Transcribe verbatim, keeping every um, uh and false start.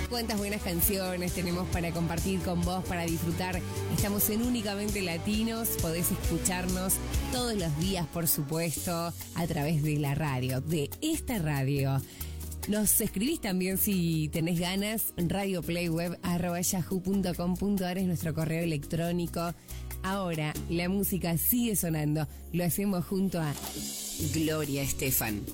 cuántas buenas canciones tenemos para compartir con vos, para disfrutar. Estamos en Únicamente Latinos, podés escucharnos todos los días, por supuesto, a través de la radio, de esta radio. Nos escribís también si tenés ganas, radioplayweb arroba yahoo punto com punto ar es nuestro correo electrónico. Ahora la música sigue sonando, lo hacemos junto a Gloria Estefan.